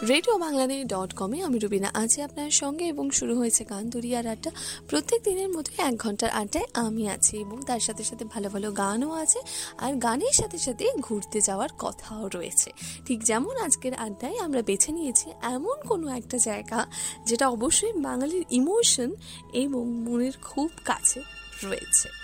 Radio বাংলাদেশ.com-এ আমি রুবিনা আছি আপনার সঙ্গে এবং শুরু হয়েছে গান দুরিয়ার আড্ডা। প্রত্যেক দিনের মতোই 1 ঘন্টার আড্ডায় আমি আছি এবং তার সাথে সাথে ভালো ভালো গানও আছে, আর গানের সাথে সাথে ঘুরতে যাওয়ার কথাও রয়েছে। ঠিক যেমন আজকের আড্ডায় আমরা বেছে নিয়েছি এমন কোনো একটা জায়গা যেটা অবশ্যই বাঙালির ইমোশন এবং মনের খুব কাছে রয়েছে।